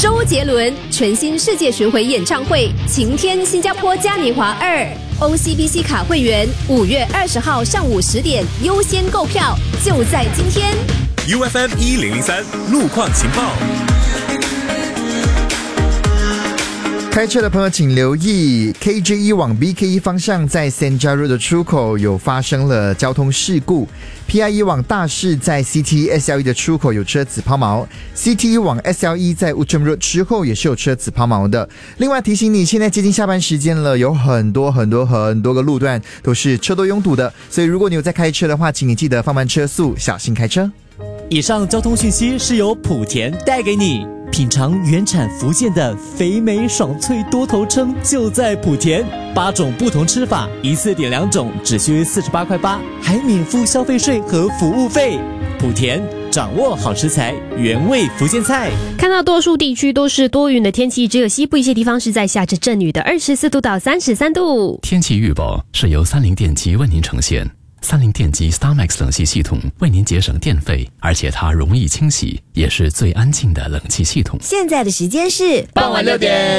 周杰伦全新世界巡回演唱会，晴天新加坡嘉年华2，OCBC 卡会员5月20号上午10点优先购票，就在今天。 UFM 1003路况情报。 开车的朋友请留意 KJ1 往 BK1 方向在 Senja Road 的出口有发生了交通事故， PI1 往大市在 CT SLE 的出口有车子抛锚， CT1 往 SLE 在 Outram Road 之后也是有车子抛锚的。另外提醒你，现在接近下班时间了，有很多个路段都是车多拥堵的，所以如果你有在开车的话，请你记得放慢车速，小心开车。 以上交通讯息是由莆田带给你。品尝原产福建的肥美爽脆多头称就在莆田，8种不同吃法，一次点2种，只需48.8块，还免付消费税和服务费。莆田掌握好食材，原味福建菜。 看到多数地区都是多云的天气，只有西部一些地方是在下着阵雨的，24度到33度。 天气预报是由三菱电机为您呈现。三菱电机 StarMax 冷气系统为您节省电费，而且它容易清洗，也是最安静的冷气系统。 现在的时间是傍晚6点。